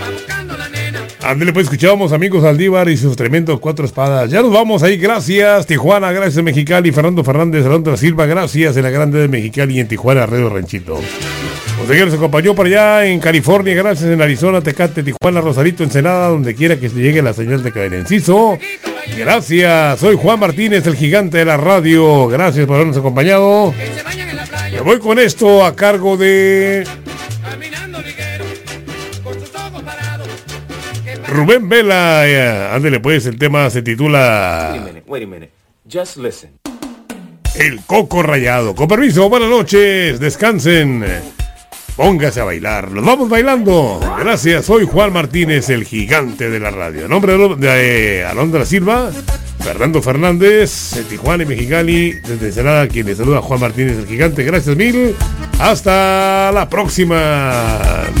Ándale, pues escuchábamos amigos Aldívar y sus tremendos cuatro espadas. Ya nos vamos ahí, gracias Tijuana, gracias Mexicali, Fernando Fernández, Alondra Silva, gracias en la Grande de Mexicali y en Tijuana, Radio Ranchito. José nos acompañó por allá en California, gracias en Arizona, Tecate, Tijuana, Rosarito, Ensenada, donde quiera que se llegue la señal de Cadena Enciso. Gracias, soy Juan Martínez, el gigante de la radio, gracias por habernos acompañado. Me voy con esto a cargo de Rubén Vela. Ándele pues, el tema se titula Wait a minute. Just listen. El Coco Rayado. Con permiso, buenas noches, descansen. Póngase a bailar, nos vamos bailando. Gracias, soy Juan Martínez, el gigante de la radio. En nombre de Alondra Silva, Fernando Fernández, en Tijuana y Mexicali, desde Ensenada, quien les saluda Juan Martínez, el gigante. Gracias mil. Hasta la próxima.